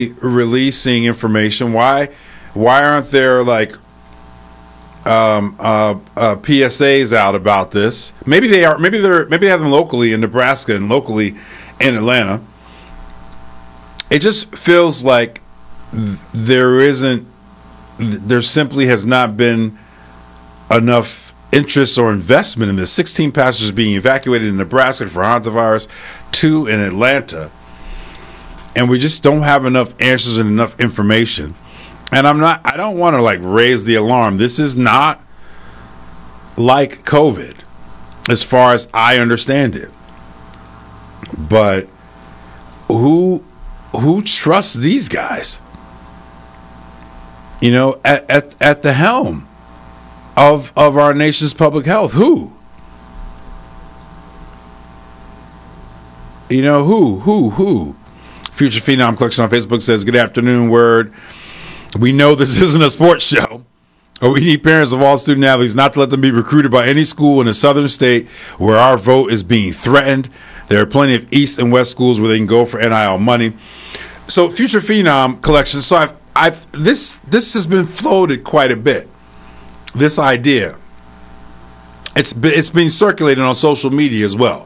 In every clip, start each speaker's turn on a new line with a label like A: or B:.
A: releasing information? Why aren't there like PSAs out about this? Maybe they are. Maybe they have them locally in Nebraska and locally in Atlanta. It just feels like there simply has not been enough interest or investment in this. 16 passengers being evacuated in Nebraska for hantavirus, 2 in Atlanta, and we just don't have enough answers and enough information. And I don't want to like raise the alarm. This is not like COVID as far as I understand it. But who trusts these guys? You know, at the helm of our nation's public health. Who? You know, who? Future Phenom Collection on Facebook says, good afternoon, Word. We know this isn't a sports show, but we need parents of all student athletes not to let them be recruited by any school in a southern state where our vote is being threatened. There are plenty of East and West schools where they can go for NIL money. So Future Phenom Collection. So this has been floated quite a bit. This idea. It's been circulated on social media as well.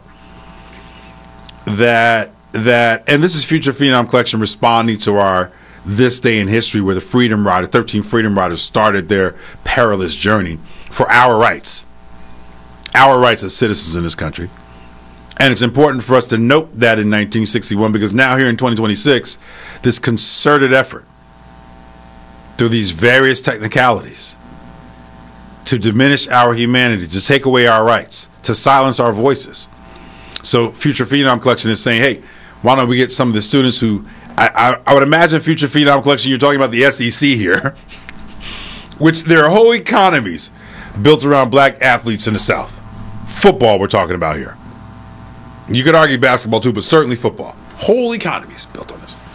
A: That and this is Future Phenom Collection responding to our This Day in History, where the 13 Freedom Riders started their perilous journey for our rights as citizens in this country. And it's important for us to note that in 1961, because now here in 2026, this concerted effort through these various technicalities to diminish our humanity, to take away our rights, to silence our voices. So Future Phenom Collection is saying, hey, why don't we get some of the students who, I would imagine Future Phenom Collection, you're talking about the SEC here, which there are whole economies built around black athletes in the South. Football we're talking about here. You could argue basketball too, but certainly football. Whole economies built on this.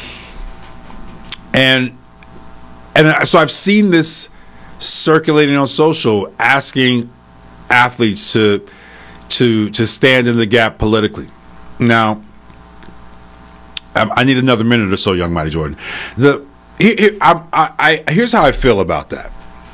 A: And so I've seen this circulating on social, asking athletes to stand in the gap politically. Now, I need another minute or so, young Mighty Jordan. Here's how I feel about that.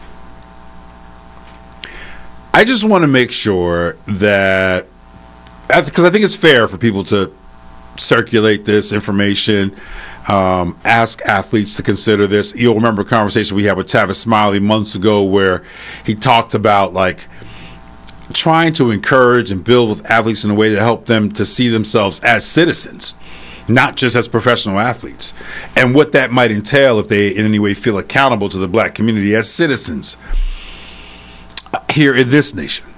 A: I just want to make sure that, because I think it's fair for people to circulate this information, ask athletes to consider this. You'll remember a conversation we had with Tavis Smiley months ago where he talked about like trying to encourage and build with athletes in a way to help them to see themselves as citizens, not just as professional athletes, and what that might entail if they in any way feel accountable to the black community as citizens here in this nation.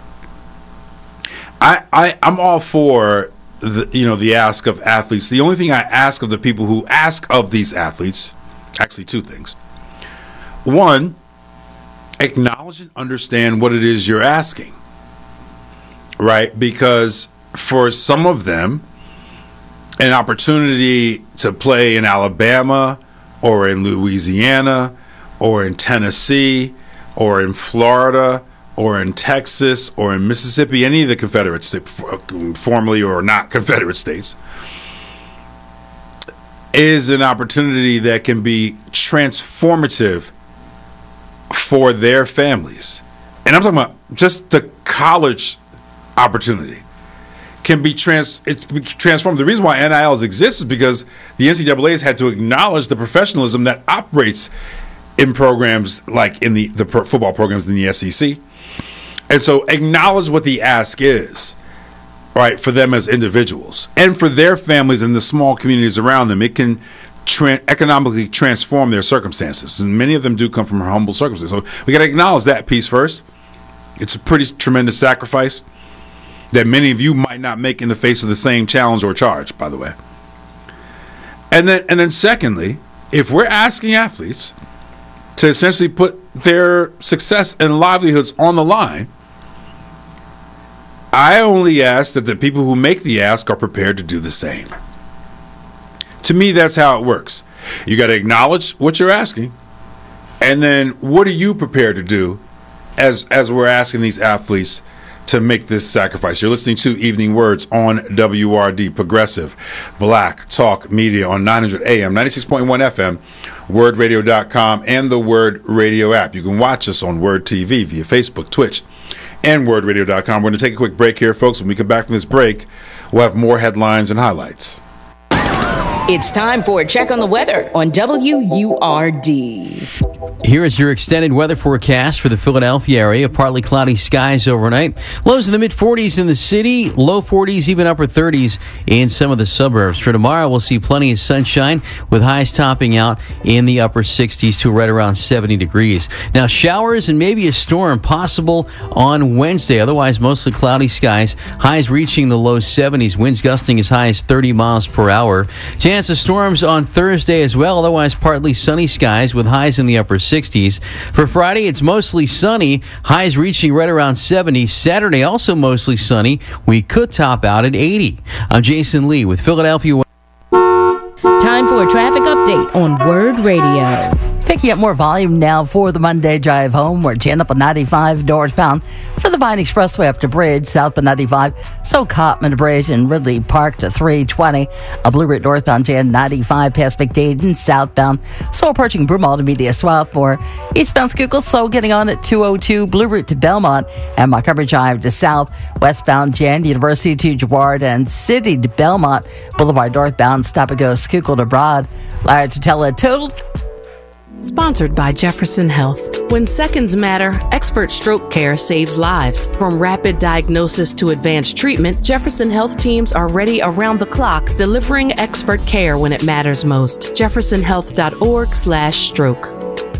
A: I'm all for the ask of athletes. The only thing I ask of the people who ask of these athletes, actually two things. One, acknowledge and understand what it is you're asking, right? Because for some of them, an opportunity to play in Alabama or in Louisiana or in Tennessee or in Florida or in Texas or in Mississippi, any of the Confederate states, formerly or not Confederate states, is an opportunity that can be transformative for their families. And I'm talking about just the college opportunity can be transformed. The reason why NILs exist is because the NCAA has had to acknowledge the professionalism that operates in programs like in the football programs in the SEC. And so acknowledge what the ask is, right, for them as individuals and for their families and the small communities around them. It can economically transform their circumstances. And many of them do come from humble circumstances. So we got to acknowledge that piece first. It's a pretty tremendous sacrifice that many of you might not make in the face of the same challenge or charge, by the way. And then secondly, if we're asking athletes to essentially put their success and livelihoods on the line, I only ask that the people who make the ask are prepared to do the same. To me, that's how it works. You got to acknowledge what you're asking, and then what are you prepared to do as we're asking these athletes to make this sacrifice. You're listening to Evening Words on WRD, Progressive Black Talk Media on 900 AM, 96.1 FM, wordradio.com, and the Word Radio app. You can watch us on Word TV via Facebook, Twitch, and wordradio.com. We're going to take a quick break here, folks. When we come back from this break, we'll have more headlines and highlights.
B: It's time for a check on the weather on WURD.
C: Here is your extended weather forecast for the Philadelphia area. Partly cloudy skies overnight. Lows in the mid-40s in the city, low 40s, even upper 30s in some of the suburbs. For tomorrow, we'll see plenty of sunshine with highs topping out in the upper 60s to right around 70 degrees. Now, showers and maybe a storm possible on Wednesday. Otherwise, mostly cloudy skies. Highs reaching the low 70s. Winds gusting as high as 30 miles per hour. Chance of storms on Thursday as well. Otherwise, partly sunny skies with highs in the upper 60s. For Friday, it's mostly sunny, highs reaching right around 70. Saturday, also mostly sunny. We could top out at 80. I'm Jason Lee with Philadelphia.
B: Time for a traffic update on Word Radio.
D: Picking up more volume now for the Monday drive home. We're jammed up on 95 northbound for the Vine Expressway up to Bridge, southbound 95. So Cotman to Bridge and Ridley Park to 320. A Blue Route northbound jam 95 past McDaden, southbound. So approaching Broomall to Media Swarthmore. Eastbound Schuylkill, so getting on at 202. Blue Route to Belmont and Montgomery Drive to south. Westbound Jan, University to Girard and City to Belmont. Boulevard northbound, stop and go Schuylkill to Broad. Larry Tutela total.
E: Sponsored by Jefferson Health. When seconds matter, expert stroke care saves lives. From rapid diagnosis to advanced treatment, Jefferson Health teams are ready around the clock, delivering expert care when it matters most. jeffersonhealth.org/stroke.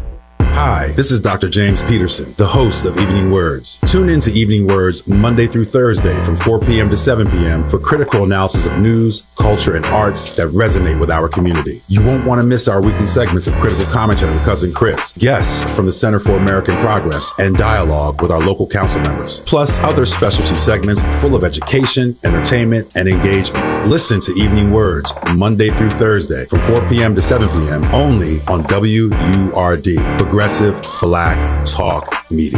F: Hi, this is Dr. James Peterson, the host of Evening Words. Tune in to Evening Words Monday through Thursday from 4 p.m. to 7 p.m. for critical analysis of news, culture, and arts that resonate with our community. You won't want to miss our weekly segments of critical commentary with Cousin Chris, guests from the Center for American Progress, and dialogue with our local council members, plus other specialty segments full of education, entertainment, and engagement. Listen to Evening Words Monday through Thursday from 4 p.m. to 7 p.m. only on WURD, Progressive Black Talk Media.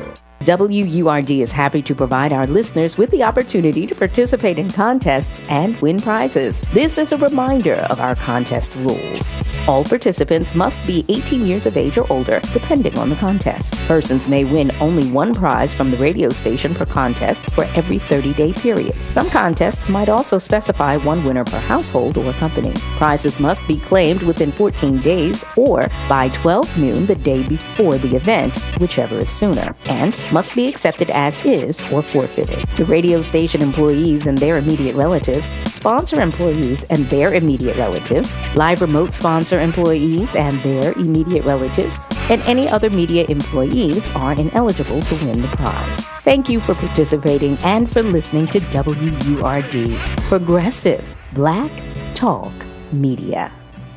B: WURD is happy to provide our listeners with the opportunity to participate in contests and win prizes. This is a reminder of our contest rules. All participants must be 18 years of age or older, depending on the contest. Persons may win only one prize from the radio station per contest for every 30-day period. Some contests might also specify one winner per household or company. Prizes must be claimed within 14 days or by 12 noon the day before the event, whichever is sooner, and must be accepted as is or forfeited. The radio station employees and their immediate relatives, sponsor employees and their immediate relatives, live remote sponsor employees and their immediate relatives, and any other media employees are ineligible to win the prize. Thank you for participating and for listening to WURD, Progressive Black Talk Media.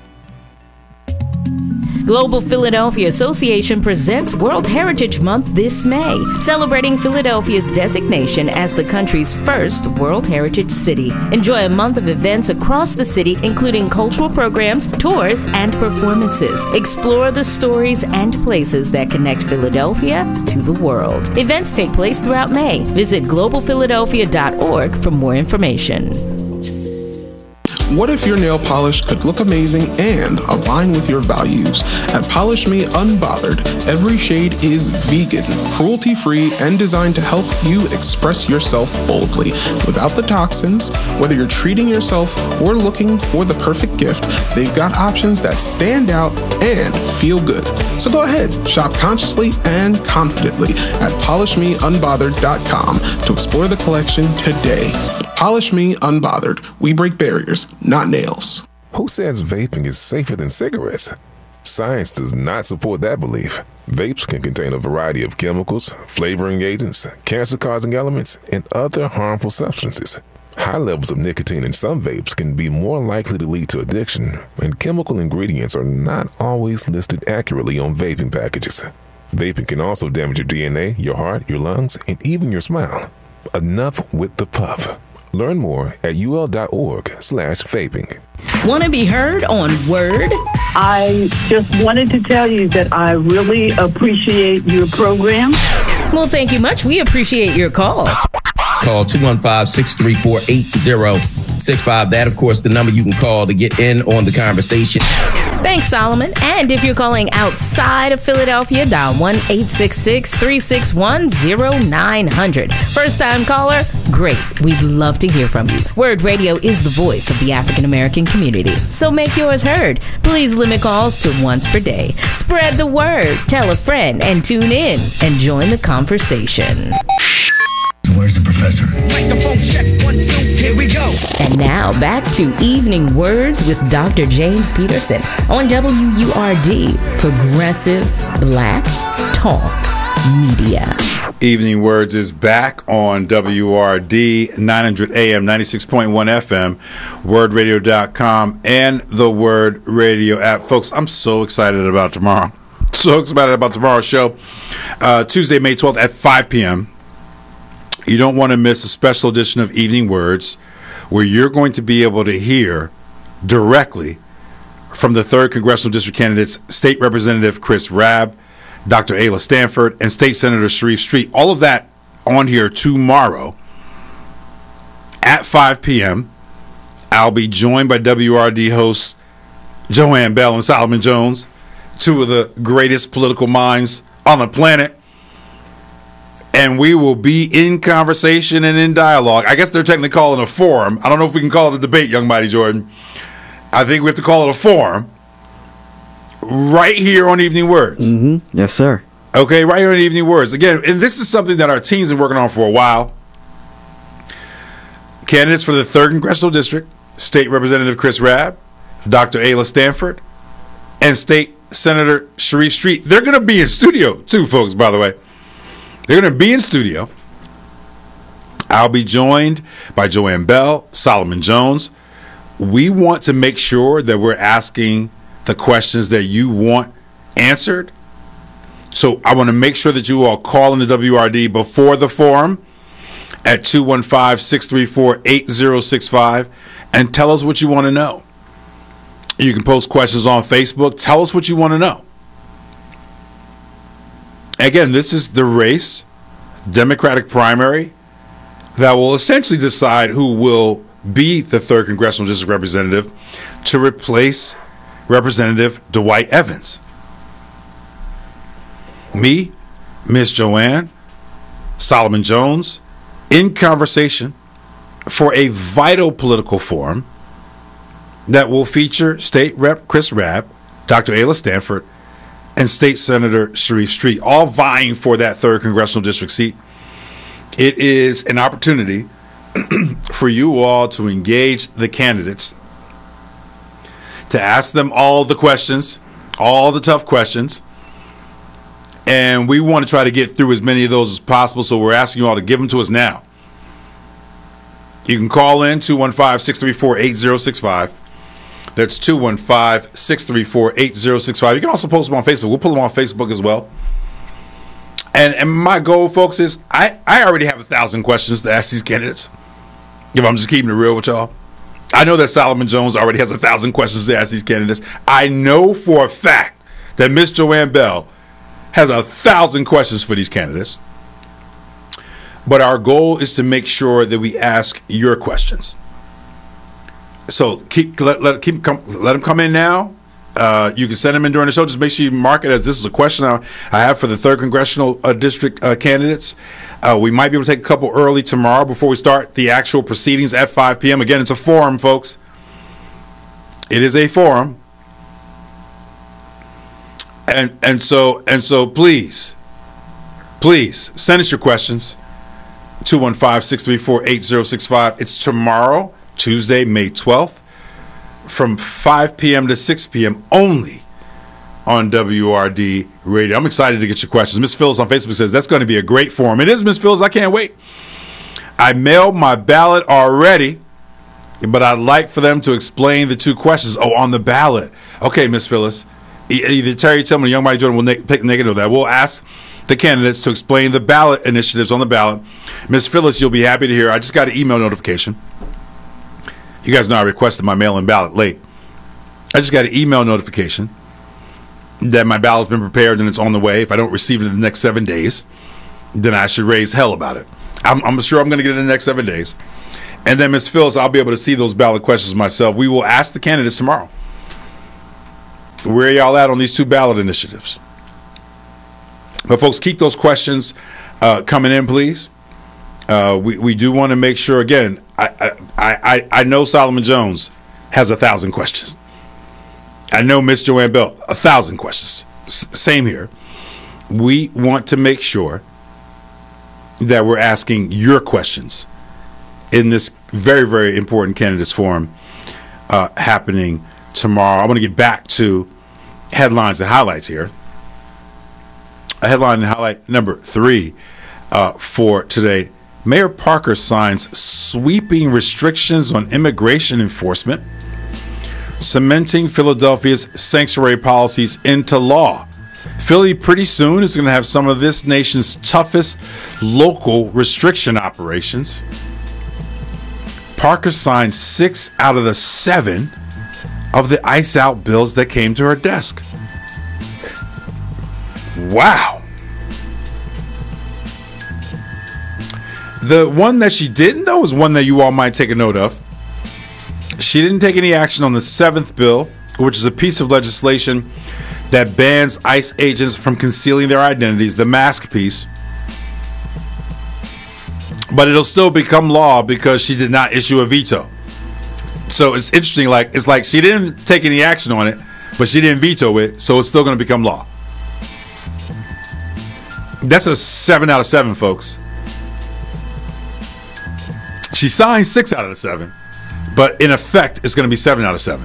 B: Global Philadelphia Association presents World Heritage Month this May, celebrating Philadelphia's designation as the country's first World Heritage City. Enjoy a month of events across the city, including cultural programs, tours, and performances. Explore the stories and places that connect Philadelphia to the world. Events take place throughout May. Visit globalphiladelphia.org for more information.
G: What if your nail polish could look amazing and align with your values? At Polish Me Unbothered, every shade is vegan, cruelty-free, and designed to help you express yourself boldly. Without the toxins, whether you're treating yourself or looking for the perfect gift, they've got options that stand out and feel good. So go ahead, shop consciously and confidently at PolishMeUnbothered.com to explore the collection today. Polish Me Unbothered. We break barriers, not nails.
H: Who says vaping is safer than cigarettes? Science does not support that belief. Vapes can contain a variety of chemicals, flavoring agents, cancer-causing elements, and other harmful substances. High levels of nicotine in some vapes can be more likely to lead to addiction, and chemical ingredients are not always listed accurately on vaping packages. Vaping can also damage your DNA, your heart, your lungs, and even your smile. Enough with the puff. Learn more at ul.org/vaping.
B: Want to be heard on Word?
I: I just wanted to tell you that I really appreciate your program.
B: Well, thank you much. We appreciate your call.
I: Call 215-634-8065. That, of course, the number you can call to get in on the conversation.
B: Thanks, Solomon. And if you're calling outside of Philadelphia, dial 1-866-361-0900. First-time caller? Great. We'd love to hear from you. Word Radio is the voice of the African-American community. So make yours heard. Please limit calls to once per day. Spread the word. Tell a friend and tune in and join the conversation.
J: Where's the professor? Microphone check, 1, 2, here we go.
B: And now back to Evening Words with Dr. James Peterson on WURD, Progressive Black Talk Media.
A: Evening Words is back on WRD 900 AM, 96.1 FM, wordradio.com, and the Word Radio app. Folks, I'm so excited about tomorrow. So excited about tomorrow's show. Tuesday, May 12th at 5 p.m. You don't want to miss a special edition of Evening Words where you're going to be able to hear directly from the 3rd Congressional District candidates, State Representative Chris Rabb, Dr. Ayla Stanford, and State Senator Sharif Street. All of that on here tomorrow at 5 p.m. I'll be joined by WRD hosts Joanne Bell and Solomon Jones, two of the greatest political minds on the planet. And we will be in conversation and in dialogue. I guess they're technically calling it a forum. I don't know if we can call it a debate, young Mighty Jordan. I think we have to call it a forum right here on Evening Words.
K: Mm-hmm. Yes, sir.
A: Okay, right here on Evening Words. Again, and this is something that our team's been working on for a while. Candidates for the 3rd Congressional District, State Representative Chris Rabb, Dr. Ayla Stanford, and State Senator Sharif Street. They're going to be in studio, too, folks, by the way. They're going to be in studio. I'll be joined by Joanne Bell, Solomon Jones. We want to make sure that we're asking the questions that you want answered. So I want to make sure that you all call in the WRD before the forum at 215-634-8065 and tell us what you want to know. You can post questions on Facebook. Tell us what you want to know. Again, this is the race, Democratic primary, that will essentially decide who will be the 3rd Congressional District representative to replace Representative Dwight Evans. Me, Miss Joanne, Solomon Jones, in conversation for a vital political forum that will feature State Rep Chris Rabb, Dr. Ayla Stanford, and State Senator Sharif Street, all vying for that 3rd Congressional District seat. It is an opportunity for you all to engage the candidates, to ask them all the questions, all the tough questions, and we want to try to get through as many of those as possible, so we're asking you all to give them to us now. You can call in 215-634-8065. That's 215-634-8065. You can also post them on Facebook. We'll pull them on Facebook as well. And my goal, folks, is I already have 1,000 questions to ask these candidates. If I'm just keeping it real with y'all. I know that Solomon Jones already has 1,000 questions to ask these candidates. I know for a fact that Miss Joanne Bell has 1,000 questions for these candidates. But our goal is to make sure that we ask your questions. So let them come in now. You can send them in during the show. Just make sure you mark it as this is a question I have for the 3rd Congressional District candidates. We might be able to take a couple early tomorrow before we start the actual proceedings at 5 p.m. Again, it's a forum, folks. It is a forum. And so please send us your questions. 215-634-8065. It's tomorrow, Tuesday, May 12th, from 5 p.m. to 6 p.m. only on WRD Radio. I'm excited to get your questions. Miss Phyllis on Facebook says that's going to be a great forum. It is, Miss Phyllis. I can't wait. I mailed my ballot already, but I'd like for them to explain the 2 questions. Oh, on the ballot. Okay, Miss Phyllis. Either Terry Tillman or Young Mighty Jordan will take negative of that. We'll ask the candidates to explain the ballot initiatives on the ballot. Miss Phyllis, you'll be happy to hear. I just got an email notification. You guys know I requested my mail-in ballot late. I just got an email notification that my ballot's been prepared and it's on the way if I don't receive it in the next 7 days. then I should raise hell about it. I'm sure I'm going to get it in the next 7 days. And then, Ms. Phillips, I'll be able to see those ballot questions myself. We will ask the candidates tomorrow. Where are y'all at on these 2 ballot initiatives? But, folks, keep those questions coming in, please. We do want to make sure, again, I know Solomon Jones has 1,000 questions. I know Miss Joanne Bell, 1,000 questions. Same here. We want to make sure that we're asking your questions in this very, very important candidates forum happening tomorrow. I want to get back to headlines and highlights here. A headline and highlight number 3 for today. Mayor Parker signs sweeping restrictions on immigration enforcement, cementing Philadelphia's sanctuary policies into law. Philly pretty soon is going to have some of this nation's toughest local restriction operations. Parker signed 6 out of the 7 of the ICE out bills that came to her desk. Wow. The one that she didn't, though, is one that you all might take a note of. She didn't take any action on the 7th bill, which is a piece of legislation that bans ICE agents from concealing their identities, the mask piece. But it'll still become law because she did not issue a veto. So it's interesting, it's like she didn't take any action on it, but she didn't veto it, so it's still going to become law. That's a 7 out of 7, folks. She signed 6 out of the 7, but in effect, it's going to be 7 out of 7.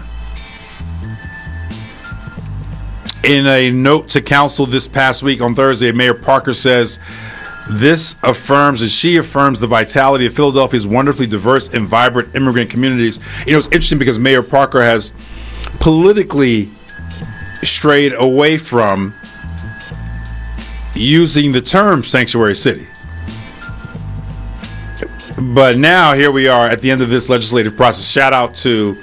A: In a note to council this past week on Thursday, Mayor Parker says this affirms, and she affirms, the vitality of Philadelphia's wonderfully diverse and vibrant immigrant communities. You know, it's interesting because Mayor Parker has politically strayed away from using the term sanctuary city. But now here we are at the end of this legislative process. Shout out to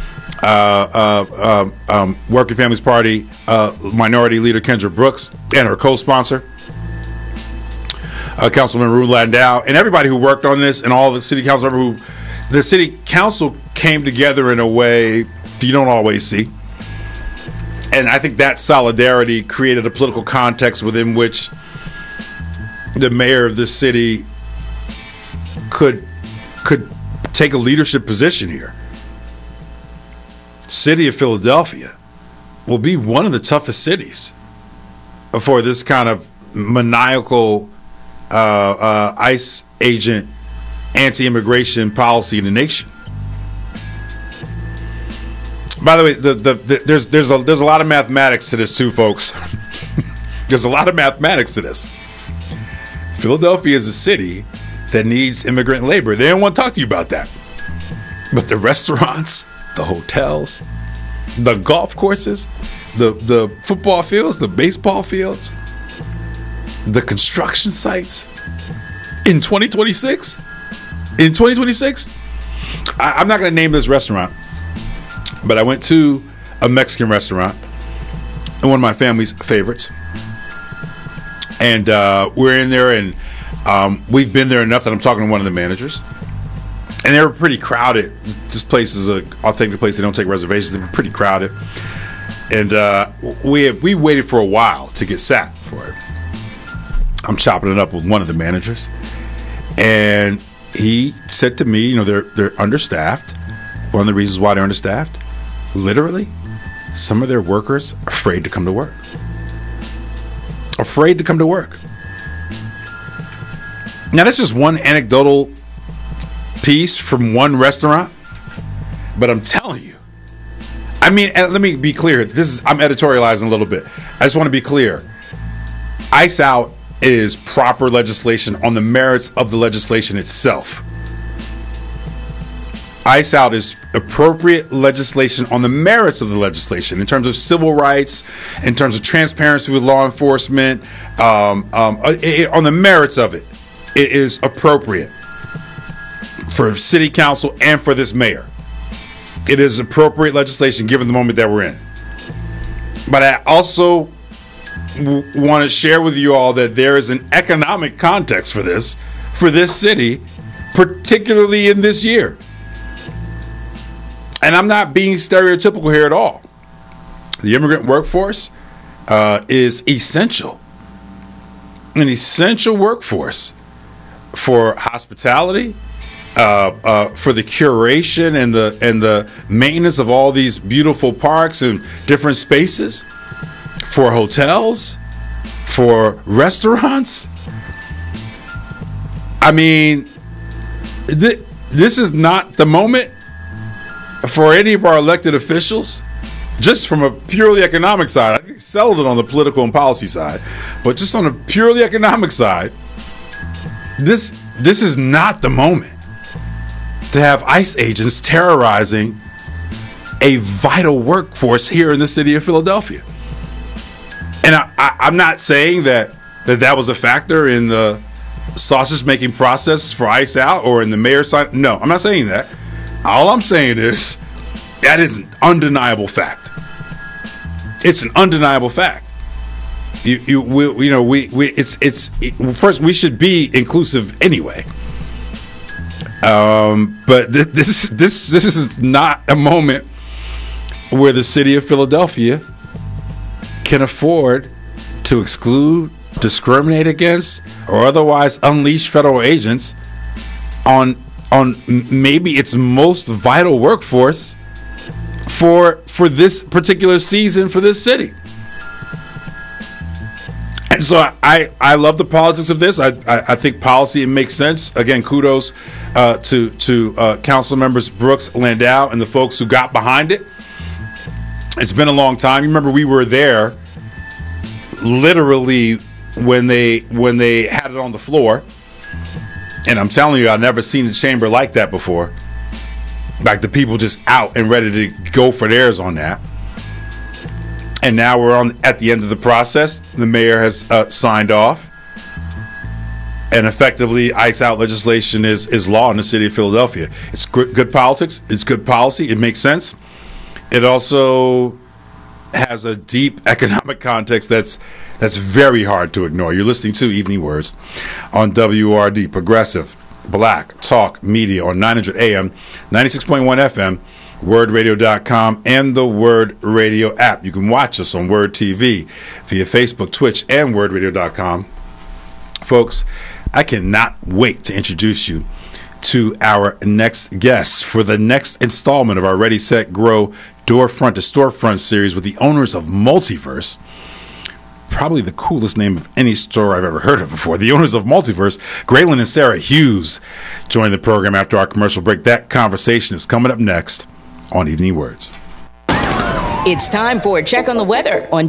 A: Working Families Party Minority Leader Kendra Brooks and her co-sponsor, Councilman Rue Landau, and everybody who worked on this, and all the city council members who. The city council came together in a way you don't always see. And I think that solidarity created a political context within which the mayor of this city could take a leadership position here. City of Philadelphia will be one of the toughest cities for this kind of maniacal ICE agent anti-immigration policy in the nation. By the way, there's a lot of mathematics to this too, folks. There's a lot of mathematics to this. Philadelphia is a city that needs immigrant labor. They don't want to talk to you about that. But the restaurants, the hotels, the golf courses, the football fields, the baseball fields, the construction sites in 2026. In 2026, I'm not going to name this restaurant, but I went to a Mexican restaurant, one of my family's favorites, and we're in there, and we've been there enough that I'm talking to one of the managers, and they were pretty crowded. This place is an authentic place. They don't take reservations. They're pretty crowded, and we waited for a while to get sat for it. I'm chopping it up with one of the managers, and he said to me, you know, they're understaffed. One of the reasons why they're understaffed, literally, some of their workers are afraid to come to work. Afraid to come to work. Now, that's just one anecdotal piece from one restaurant, but I'm telling you, I mean, and let me be clear. I'm editorializing a little bit. I just want to be clear. ICE Out is proper legislation on the merits of the legislation itself. ICE Out is appropriate legislation on the merits of the legislation in terms of civil rights, in terms of transparency with law enforcement, on the merits of it. It is appropriate for city council and for this mayor. It is appropriate legislation given the moment that we're in. But I also want to share with you all that there is an economic context for this city, particularly in this year. And I'm not being stereotypical here at all. The immigrant workforce is essential. An essential workforce for hospitality, for the curation and the maintenance of all these beautiful parks and different spaces, for hotels, for restaurants. I mean, this is not the moment for any of our elected officials, just from a purely economic side. I settled it on the political and policy side, but just on a purely economic side, this is not the moment to have ICE agents terrorizing a vital workforce here in the city of Philadelphia. And I'm not saying that was a factor in the sausage-making process for ICE out or in the mayor's side. No, I'm not saying that. All I'm saying is that is an undeniable fact. It's an undeniable fact. First, we should be inclusive anyway. But this is not a moment where the city of Philadelphia can afford to exclude, discriminate against, or otherwise unleash federal agents on maybe its most vital workforce for this particular season for this city. And so I love the politics of this. I think policy, it makes sense. Again, kudos to council members Brooks, Landau, and the folks who got behind it. It's been a long time. You remember we were there literally when they had it on the floor. And I'm telling you, I've never seen a chamber like that before. Like the people just out and ready to go for theirs on that. And now we're at the end of the process. The mayor has signed off. And effectively, ICE out legislation is law in the city of Philadelphia. It's good politics. It's good policy. It makes sense. It also has a deep economic context that's very hard to ignore. You're listening to Evening Words on WRD, Progressive Black Talk Media on 900 AM, 96.1 FM, wordradio.com, and the Word Radio app. You can watch us on Word TV via Facebook, Twitch, and wordradio.com. Folks, I cannot wait to introduce you to our next guest for the next installment of our Ready, Set, Grow Doorfront to Storefront series with the owners of Multiverse. Probably the coolest name of any store I've ever heard of before. The owners of Multiverse, Graylin and Sarah Hughes, join the program after our commercial break. That conversation is coming up next on Evening Words.
B: It's time for a check on the weather on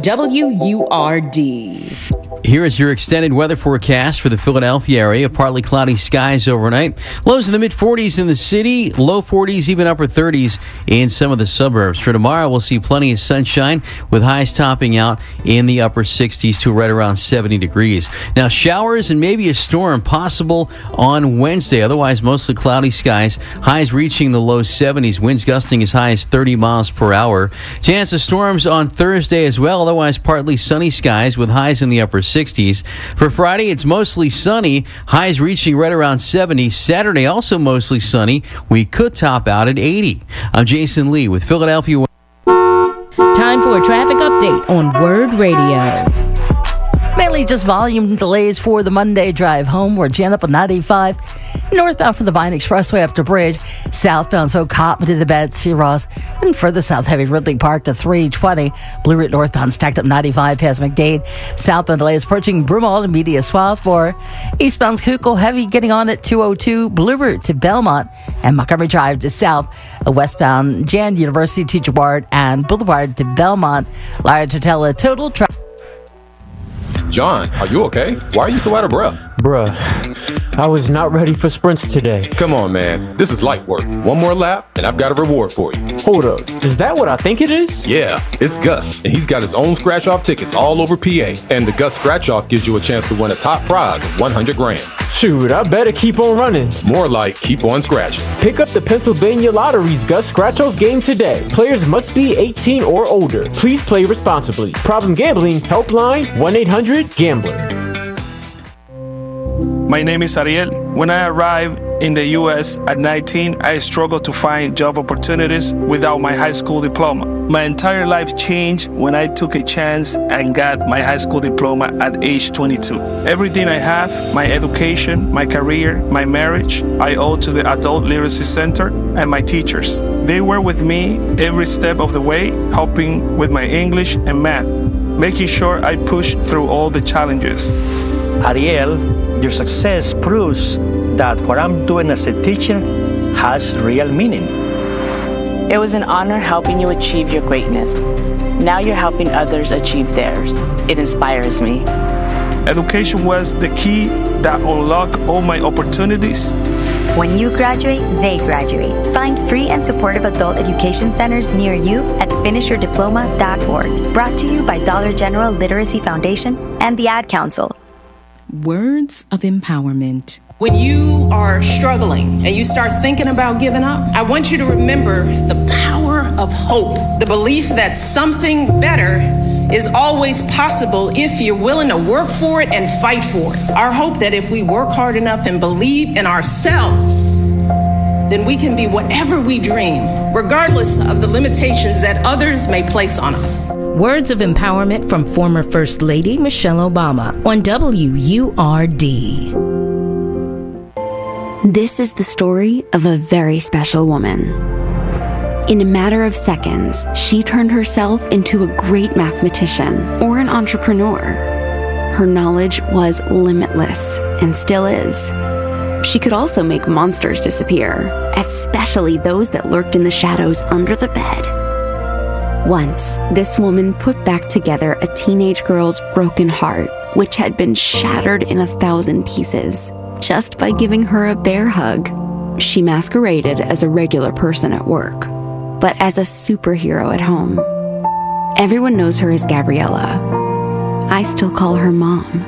B: WURD.
C: Here is your extended weather forecast for the Philadelphia area. Partly cloudy skies overnight. Lows in the mid-40s in the city. Low 40s, even upper 30s in some of the suburbs. For tomorrow, we'll see plenty of sunshine with highs topping out in the upper 60s to right around 70 degrees. Now, showers and maybe a storm possible on Wednesday. Otherwise, mostly cloudy skies. Highs reaching the low 70s. Winds gusting as high as 30 miles per hour. Chance of storms on Thursday as well. Otherwise, partly sunny skies with highs in the upper 60s. For Friday, it's mostly sunny, highs reaching right around 70. Saturday, also mostly sunny. We could top out at 80. I'm Jason Lee with Philadelphia.
B: Time for a traffic update on Word Radio.
D: Mainly just volume delays for the Monday drive home. We're jammed up on 95. Northbound from the Vine Expressway up to Bridge. Southbound, so Cottman to the Betsy Ross. And further south, heavy Ridley Park to 320. Blue Route northbound stacked up 95 past McDade. Southbound delays approaching Broomall and Media Swarthmore. Eastbound Schuylkill heavy getting on at 202. Blue Route to Belmont. And Montgomery Drive to south. Westbound Jan University Teacher Board and Boulevard to Belmont. Large Hotel total traffic.
K: John, are you okay? Why are you so out of breath?
L: Bruh, I was not ready for sprints today.
K: Come on, man. This is light work. One more lap, and I've got a reward for you.
L: Hold up. Is that what I think it is?
K: Yeah, it's Gus, and he's got his own scratch-off tickets all over PA. And the Gus scratch-off gives you a chance to win a top prize of $100 grand.
L: Shoot, I better keep on running.
K: More like keep on scratching.
L: Pick up the Pennsylvania Lottery's Gus Scratch-Off game today. Players must be 18 or older. Please play responsibly. Problem gambling, helpline 1-800-GAMBLER.
M: My name is Ariel. When I arrived in the U.S. at 19, I struggled to find job opportunities without my high school diploma. My entire life changed when I took a chance and got my high school diploma at age 22. Everything I have, my education, my career, my marriage, I owe to the Adult Literacy Center and my teachers. They were with me every step of the way, helping with my English and math, making sure I pushed through all the challenges.
N: Ariel, your success proves that what I'm doing as a teacher has real meaning.
O: It was an honor helping you achieve your greatness. Now you're helping others achieve theirs. It inspires me.
M: Education was the key that unlocked all my opportunities.
P: When you graduate, they graduate. Find free and supportive adult education centers near you at finishyourdiploma.org. Brought to you by Dollar General Literacy Foundation and the Ad Council.
B: Words of empowerment.
E: When you are struggling and you start thinking about giving up, I want you to remember the power of hope, the belief that something better is always possible if you're willing to work for it and fight for it. Our hope that if we work hard enough and believe in ourselves, then we can be whatever we dream, regardless of the limitations that others may place on us.
B: Words of empowerment from former First Lady Michelle Obama on WURD.
Q: This is the story of a very special woman. In a matter of seconds, she turned herself into a great mathematician or an entrepreneur. Her knowledge was limitless and still is. She could also make monsters disappear, especially those that lurked in the shadows under the bed. Once, this woman put back together a teenage girl's broken heart, which had been shattered in 1,000 pieces, just by giving her a bear hug. She masqueraded as a regular person at work, but as a superhero at home. Everyone knows her as Gabriella. I still call her Mom.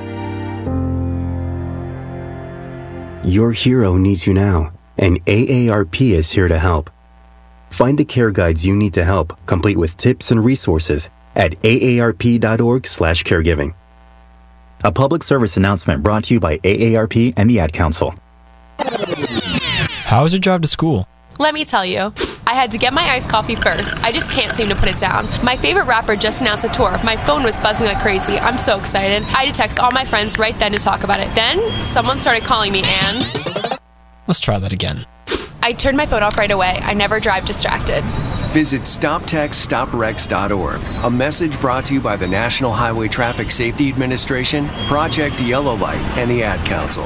R: Your hero needs you now, and AARP is here to help. Find the care guides you need to help, complete with tips and resources at aarp.org/caregiving. A public service announcement brought to you by AARP and the Ad Council.
L: How was your drive to school?
S: Let me tell you, I had to get my iced coffee first. I just can't seem to put it down. My favorite rapper just announced a tour. My phone was buzzing like crazy. I'm so excited. I had to text all my friends right then to talk about it. Then, someone started calling me and...
L: Let's try that again.
S: I turned my phone off right away. I never drive distracted.
T: Visit StopTextStopWrecks.org. A message brought to you by the National Highway Traffic Safety Administration, Project Yellow Light, and the Ad Council.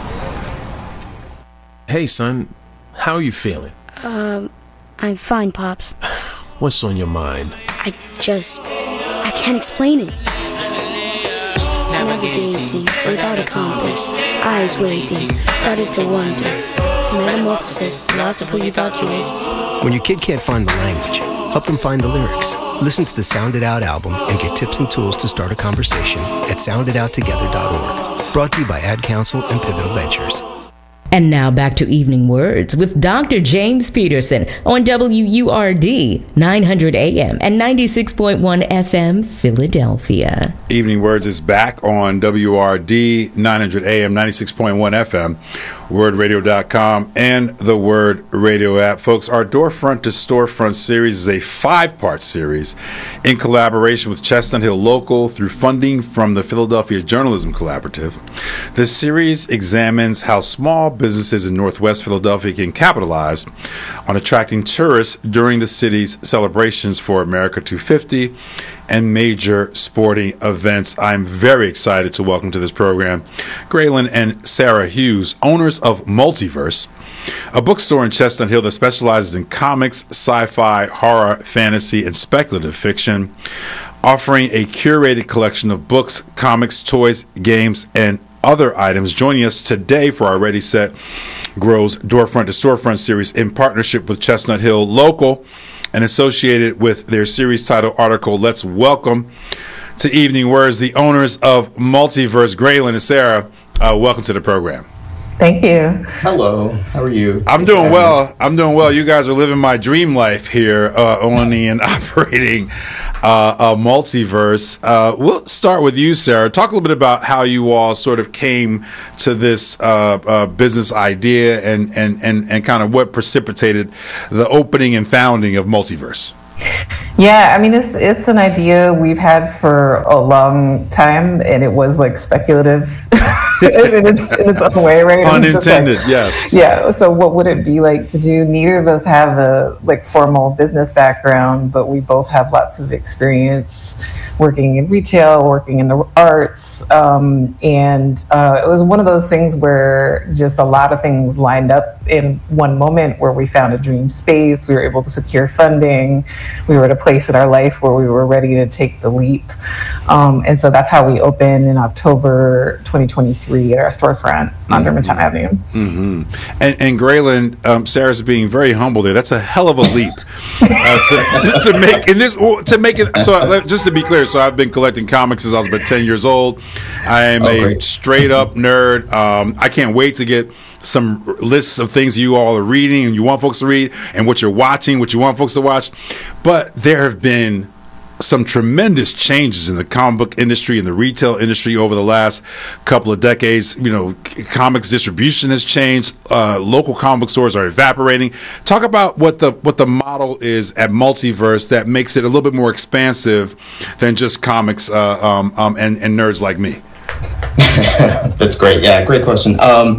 U: Hey, son. How are you feeling?
V: I'm fine, Pops.
U: What's on your mind?
V: I can't explain it. Navigating without a compass, eyes waiting, started to wonder. Metamorphosis, the loss of who you thought you was.
W: When your kid can't find the language, help them find the lyrics. Listen to the Sound It Out album and get tips and tools to start a conversation at sounditouttogether.org. Brought to you by Ad Council and Pivotal Ventures.
B: And now back to Evening Words with Dr. James Peterson on WURD 900 AM and 96.1 FM Philadelphia.
A: Evening Words is back on WRD 900 AM, 96.1 FM, wordradio.com, and the Word Radio app. Folks, our Doorfront to Storefront series is a 5-part series in collaboration with Chestnut Hill Local through funding from the Philadelphia Journalism Collaborative. This series examines how small businesses in Northwest Philadelphia can capitalize on attracting tourists during the city's celebrations for America 250 and major sporting events. I'm very excited to welcome to this program Graylin and Sarah Hughes, owners of Multiverse, a bookstore in Chestnut Hill that specializes in comics, sci-fi, horror, fantasy, and speculative fiction, offering a curated collection of books, comics, toys, games, and other items. Joining us today for our Ready, Set, Grow's Doorfront to Storefront series in partnership with Chestnut Hill Local and associated with their series title article. Let's welcome to Evening Words the owners of Multiverse, Graylin and Sarah. Welcome to the program.
F: Thank you.
G: Hello. How are you?
A: I'm doing well. I'm doing well. You guys are living my dream life here, owning and operating a multiverse. We'll start with you, Sarah. Talk a little bit about how you all sort of came to this business idea and kind of what precipitated the opening and founding of Multiverse.
F: Yeah, I mean, it's an idea we've had for a long time, and it was like speculative in its own way, right?
A: Unintended, yes.
F: Yeah. So, what would it be like to do? Neither of us have a formal business background, but we both have lots of experience working in retail, working in the arts, and it was one of those things where just a lot of things lined up in one moment where we found a dream space, we were able to secure funding, we were at a place in our life where we were ready to take the leap. And so that's how we opened in October 2023 at our storefront on Germantown Avenue.
A: Mm-hmm. And Graylin, Sarah's being very humble there. That's a hell of a leap to make in this, to make it. So just to be clear, so I've been collecting comics since I was about 10 years old. I am a straight up nerd. I can't wait to get some lists of things you all are reading and you want folks to read, and what you're watching, what you want folks to watch. But there have been some tremendous changes in the comic book industry and the retail industry over the last couple of decades. You know, comics distribution has changed. Local comic book stores are evaporating. Talk about what the model is at Multiverse that makes it a little bit more expansive than just comics and nerds like me.
G: That's great. Yeah, great question.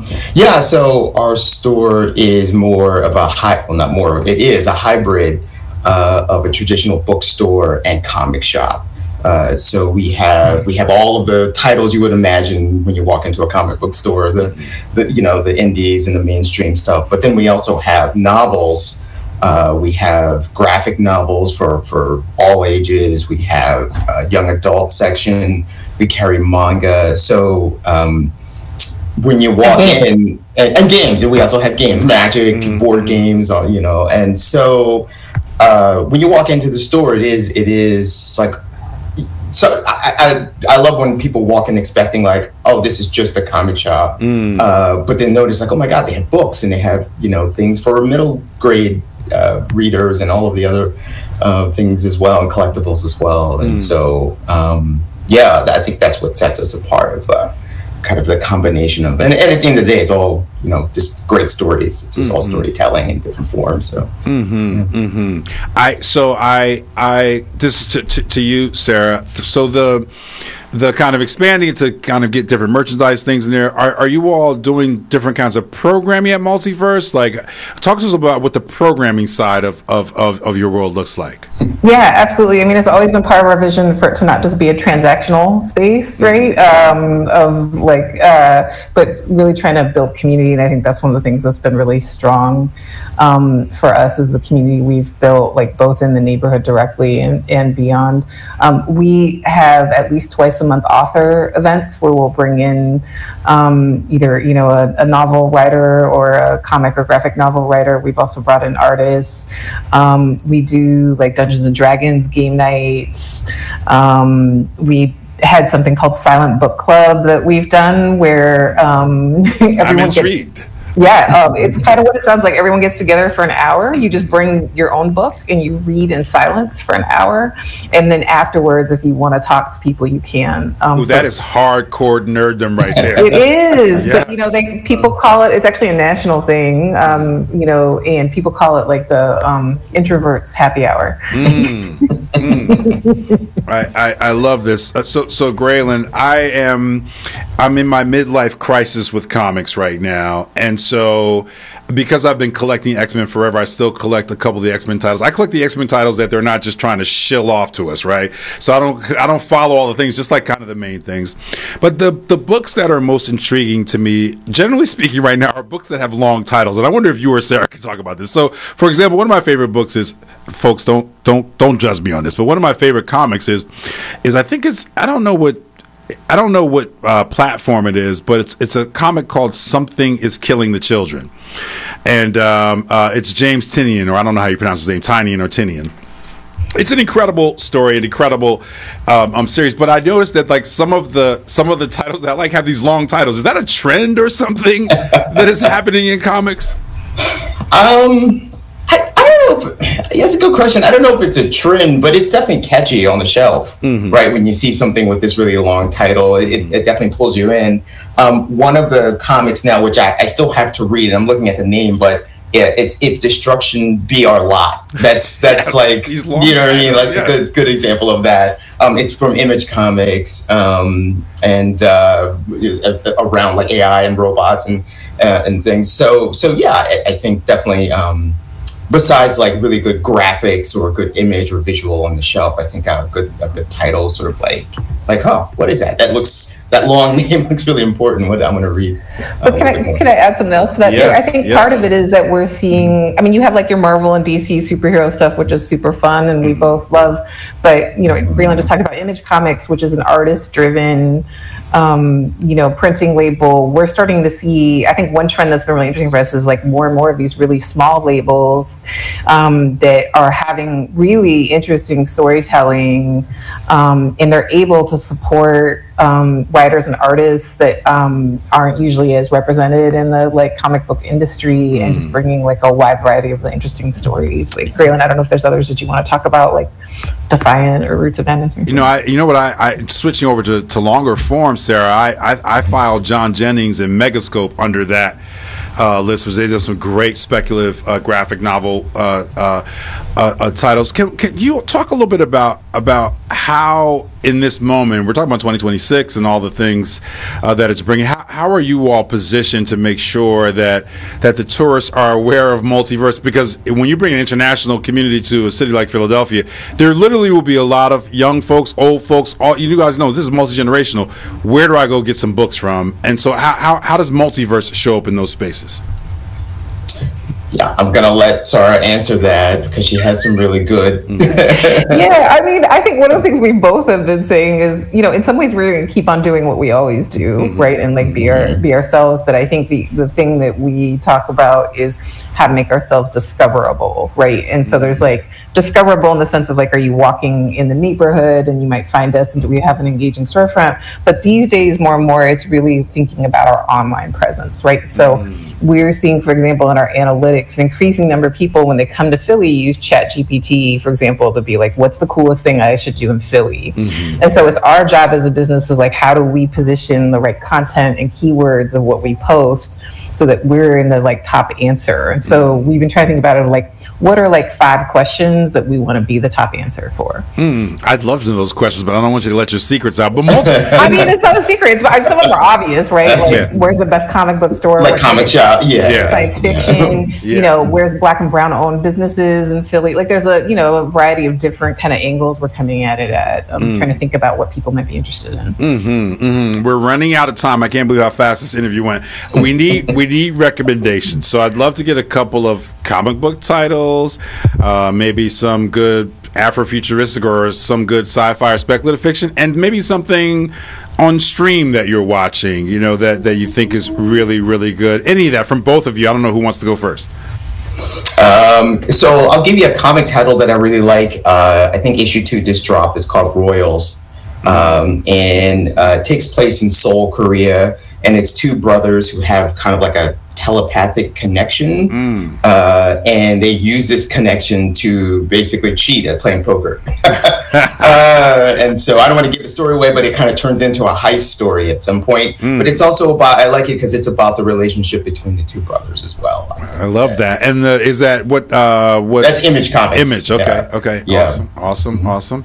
G: So our store is more of a it is a hybrid of a traditional bookstore and comic shop. So we have all of the titles you would imagine when you walk into a comic book store, the indies and the mainstream stuff. But then we also have novels. We have graphic novels for all ages. We have a young adult section. We carry manga. So when you walk in, and games, and we also have games, Magic, board games, and so when you walk into the store, it is like, so I love when people walk in expecting like, oh, this is just a comic shop, but then notice like, oh my God, they have books and they have things for middle grade readers and all of the other things as well, and collectibles as well. And so I think that's what sets us apart of kind of the combination of, and at the end of the day, it's all just great stories. It's just all storytelling in different forms. So this is to you, Sarah. So the kind of expanding it to kind of get different merchandise things in there. Are you all doing different kinds of programming at Multiverse? Like, talk to us about what the programming side of your world looks like.
F: Yeah, absolutely. I mean, it's always been part of our vision for it to not just be a transactional space, right? But really trying to build community. And I think that's one of the things that's been really strong for us is the community we've built, like both in the neighborhood directly and beyond. We have at least twice a month author events where we'll bring in either a novel writer or a comic or graphic novel writer. We've also brought in artists. We do like Dungeons and Dragons game nights. We had something called Silent Book Club that we've done where everyone gets. Yeah, it's kind of what it sounds like. Everyone gets together for an hour. You just bring your own book and you read in silence for an hour. And then afterwards, if you want to talk to people, you can.
A: That is hardcore nerddom right there.
F: It is. Yeah. But, people call it, it's actually a national thing, and people call it like the introverts happy hour.
A: I love this. So Graylin, I'm in my midlife crisis with comics right now, and so because I've been collecting X-Men forever, I still collect a couple of the X-Men titles. I collect the X-Men titles that they're not just trying to shill off to us, right? So I don't follow all the things, just like kind of the main things. But the books that are most intriguing to me, generally speaking, right now, are books that have long titles. And I wonder if you or Sarah can talk about this. So, for example, one of my favorite books is, folks, don't judge me on this, but one of my favorite comics is I think it's, I don't know what platform it is, but it's a comic called Something is Killing the Children. And it's James Tynion, or I don't know how you pronounce his name, Tynion or Tynion. It's an incredible story, an incredible series. But I noticed that like some of the titles that like have these long titles. Is that a trend or something that is happening in comics?
G: I don't know. That's a good question. I don't know if it's a trend, but it's definitely catchy on the shelf, right? When you see something with this really long title, it definitely pulls you in. One of the comics now, which I still have to read, and I'm looking at the name, but yeah, it's If Destruction Be Our Lot. That's yes, like, you know what I mean? That's a good example of that. It's from Image Comics, and around like AI and robots and things. So yeah, I think definitely, besides like really good graphics or good image or visual on the shelf, I think a good title, sort of like, oh, what is that? That long name looks really important. What I'm going to read.
F: But can I add something else to that? Yes, I think part of it is that we're seeing. I mean, you have like your Marvel and DC superhero stuff, which is super fun, and we both love. But you know, Breland just talked about Image Comics, which is an artist-driven, printing label. We're starting to see, I think one trend that's been really interesting for us is like more and more of these really small labels that are having really interesting storytelling, and they're able to support writers and artists that aren't usually as represented in the like comic book industry, and just bringing like a wide variety of really interesting stories. Like Breland, I don't know if there's others that you want to talk about, like Defiant or Roots of Madness.
A: I switching over to longer form, Sarah. I filed John Jennings and Megascope under that list, which they did some great speculative graphic novel titles. Can you talk a little bit about how in this moment, we're talking about 2026 and all the things that it's bringing, how are you all positioned to make sure that the tourists are aware of multiverse? Because when you bring an international community to a city like Philadelphia, there literally will be a lot of young folks, old folks, all you guys know this is multi-generational. Where do I go get some books from? And so how does multiverse show up in those spaces?
G: Yeah, I'm going to let Sarah answer that because she has some really good.
F: Yeah, I mean, I think one of the things we both have been saying is, in some ways we're going to keep on doing what we always do, right? And like be ourselves. But I think the thing that we talk about is how to make ourselves discoverable, right? And so there's like discoverable in the sense of like, are you walking in the neighborhood and you might find us, and do we have an engaging storefront? But these days, more and more, it's really thinking about our online presence, right? So we're seeing, for example, in our analytics, an increasing number of people when they come to Philly use ChatGPT, for example, to be like, what's the coolest thing I should do in Philly? And so it's our job as a business is like, how do we position the right content and keywords of what we post so that we're in the like top answer? And so we've been trying to think about it like, what are like 5 questions that we want to be the top answer for?
A: I'd love to know those questions, but I don't want you to let your secrets out. But
F: I mean, it's not a secret. Some of them are obvious, right? Like, where's the best comic book store?
G: Like comic shop,
F: science fiction. Where's Black and brown owned businesses in Philly? Like, there's a variety of different kind of angles we're coming at it at. Trying to think about what people might be interested in.
A: We're running out of time. I can't believe how fast this interview went. We need recommendations. So I'd love to get a couple of comic book titles, maybe some good Afrofuturistic or some good sci-fi or speculative fiction, and maybe something on stream that you're watching, that you think is really, really good. Any of that from both of you. I don't know who wants to go first.
G: So I'll give you a comic title that I really like. I think issue 2 just dropped. It's called Royals, and it takes place in Seoul, Korea, and it's 2 brothers who have kind of like a telepathic connection, and they use this connection to basically cheat at playing poker. And so I don't want to give the story away, but it kind of turns into a heist story at some point. But it's also about, I like it because it's about the relationship between the 2 brothers as well.
A: I love that. And is that what?
G: That's Image Comics.
A: Image. Okay. Yeah. Okay. Yeah. Awesome.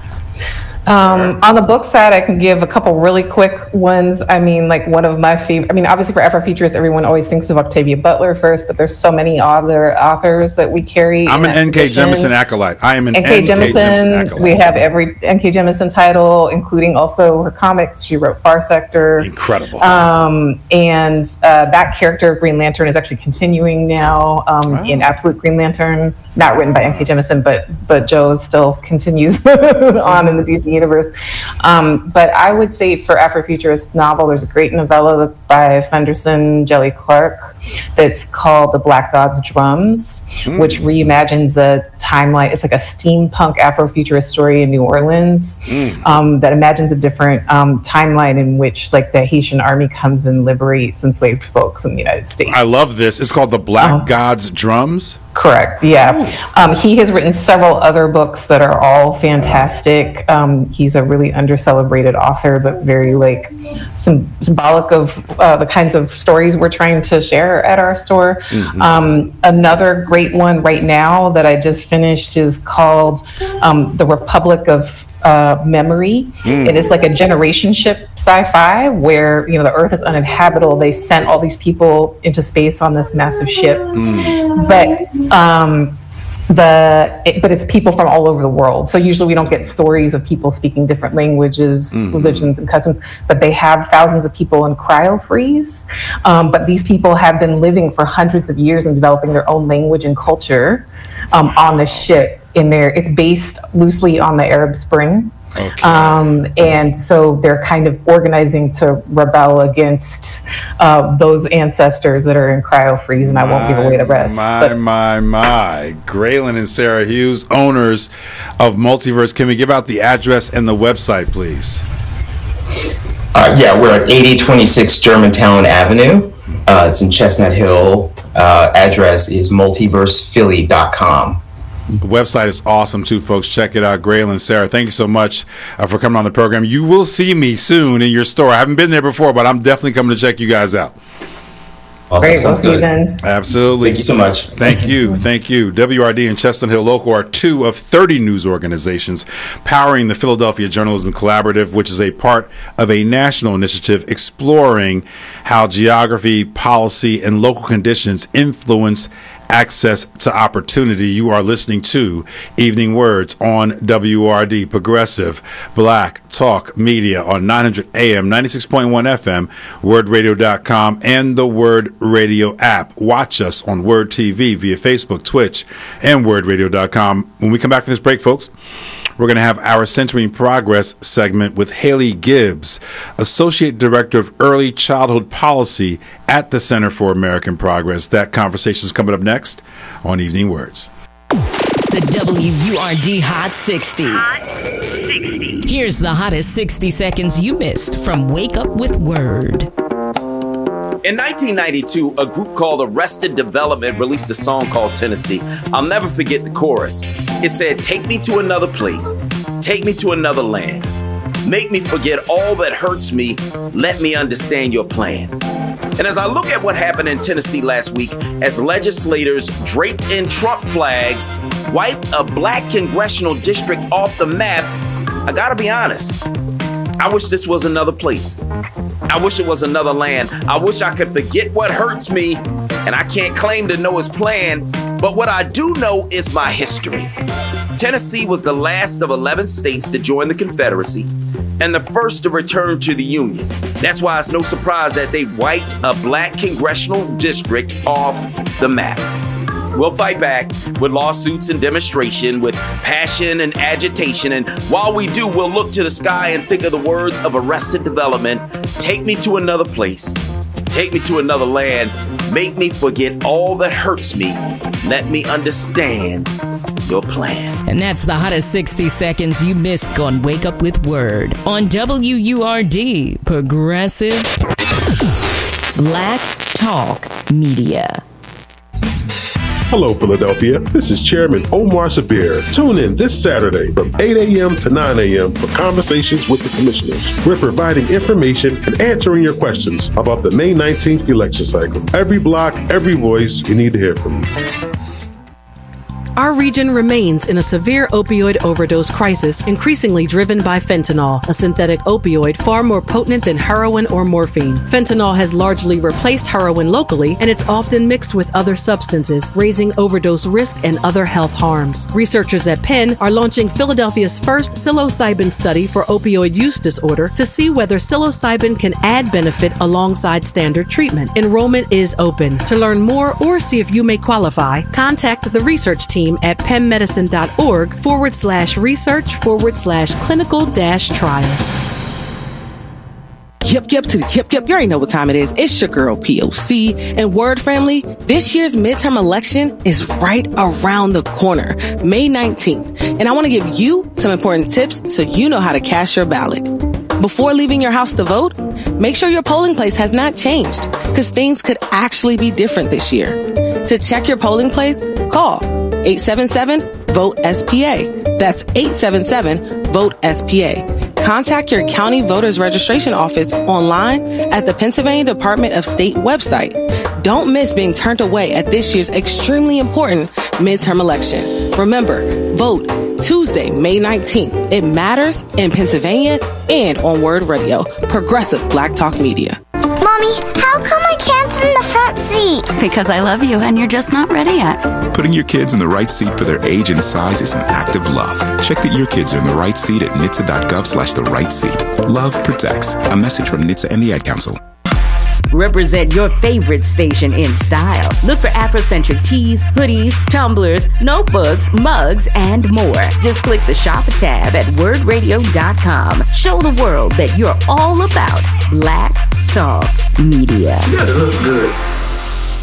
F: On the book side, I can give a couple really quick ones. I mean, like one of my favorite, obviously for Afrofuturists, everyone always thinks of Octavia Butler first, but there's so many other authors that we carry.
A: I'm an N.K. Jemisin acolyte. I am an
F: N.K. Jemisin acolyte. We have every N.K. Jemisin title, including also her comics. She wrote Far Sector.
A: Incredible.
F: And that character of Green Lantern is actually continuing now in Absolute Green Lantern. Not written by N.K. Jemisin, but Joe still continues on in the DC universe. But I would say for Afrofuturist novel, there's a great novella by Fenderson Jelly Clark that's called The Black God's Drums, which reimagines a timeline. It's like a steampunk Afrofuturist story in New Orleans that imagines a different timeline in which like the Haitian army comes and liberates enslaved folks in the United States.
A: I love this. It's called The Black God's Drums?
F: Correct, yeah. He has written several other books that are all fantastic. He's a really under-celebrated author, but very like symbolic of the kinds of stories we're trying to share at our store. Another great one right now that I just finished is called The Republic of Memory. It is like a generation ship sci-fi where the Earth is uninhabitable. They sent all these people into space on this massive ship, but it's people from all over the world. So usually we don't get stories of people speaking different languages, religions, and customs, but they have thousands of people in cryo-freeze. But these people have been living for hundreds of years and developing their own language and culture on the ship. It's based loosely on the Arab Spring. And so they're kind of organizing to rebel against those ancestors that are in cryo-freeze, and I won't give away the rest.
A: My. Graylin and Sarah Hughes, owners of Multiverse. Can we give out the address and the website, please?
G: We're at 8026 Germantown Avenue. It's in Chestnut Hill. Address is multiversephilly.com.
A: The website is awesome too, folks. Check it out. Graylin, Sarah, thank you so much for coming on the program. You will see me soon in your store. I haven't been there before, but I'm definitely coming to check you guys out.
G: Awesome.
F: Great,
G: sounds
F: we'll see you
G: good.
F: then.
A: Absolutely.
G: Thank you so much.
A: Thank you. WRD and Chestnut Hill Local are two of 30 news organizations powering the Philadelphia Journalism Collaborative, which is a part of a national initiative exploring how geography, policy, and local conditions influence access to opportunity. You are listening to Evening Words on WRD, Progressive Black Talk Media on 900 AM, 96.1 FM, wordradio.com, and the Word Radio app. Watch us on Word TV via Facebook, Twitch, and wordradio.com. When we come back from this break, folks, we're going to have our Centering Progress segment with Haley Gibbs, Associate Director of Early Childhood Policy at the Center for American Progress. That conversation is coming up next on Evening Words.
B: It's the WURD Hot 60. Here's the hottest 60 seconds you missed from Wake Up with Word.
H: In 1992, a group called Arrested Development released a song called Tennessee. I'll never forget the chorus. It said, "Take me to another place, take me to another land. Make me forget all that hurts me, let me understand your plan." And as I look at what happened in Tennessee last week, as legislators draped in Trump flags wiped a black congressional district off the map, I gotta be honest, I wish this was another place. I wish it was another land. I wish I could forget what hurts me, and I can't claim to know his plan, but what I do know is my history. Tennessee was the last of 11 states to join the Confederacy and the first to return to the Union. That's why it's no surprise that they wiped a black congressional district off the map. We'll fight back with lawsuits and demonstration, with passion and agitation. And while we do, we'll look to the sky and think of the words of Arrested Development. Take me to another place. Take me to another land. Make me forget all that hurts me. Let me understand your plan.
B: And that's the hottest 60 seconds you missed on Wake Up with Word on WURD, Progressive Black Talk Media.
U: Hello, Philadelphia. This is Chairman Omar Sabir. Tune in this Saturday from 8 a.m. to 9 a.m. for Conversations with the Commissioners. We're providing information and answering your questions about the May 19th election cycle. Every block, every voice, you need to hear from you.
E: Our region remains in a severe opioid overdose crisis, increasingly driven by fentanyl, a synthetic opioid far more potent than heroin or morphine. Fentanyl has largely replaced heroin locally, and it's often mixed with other substances, raising overdose risk and other health harms. Researchers at Penn are launching Philadelphia's first psilocybin study for opioid use disorder to see whether psilocybin can add benefit alongside standard treatment. Enrollment is open. To learn more or see if you may qualify, contact the research team team at pennmedicine.org/research/clinical-trials.
C: Yep to the yep. You already know what time it is. It's your girl, POC. And Word Family, this year's midterm election is right around the corner, May 19th. And I want to give you some important tips so you know how to cast your ballot. Before leaving your house to vote, make sure your polling place has not changed, because things could actually be different this year. To check your polling place, call 877-VOTE-SPA. That's 877-VOTE-SPA. Contact your county voters registration office online at the Pennsylvania Department of State website. Don't miss being turned away at this year's extremely important midterm election. Remember, vote Tuesday, May 19th. It matters in Pennsylvania and on Word Radio, Progressive Black Talk Media.
I: Mommy, how come I can't sit in the front seat?
J: Because I love you and you're just not ready yet.
X: Putting your kids in the right seat for their age and size is an act of love. Check that your kids are in the right seat at NHTSA.gov/the-right seat. Love protects. A message from NHTSA and the Ad Council.
B: Represent your favorite station in style. Look for Afrocentric tees, hoodies, tumblers, notebooks, mugs, and more. Just click the shop tab at wordradio.com. Show the world that you're all about Black Talk Media.
Y: You gotta look good.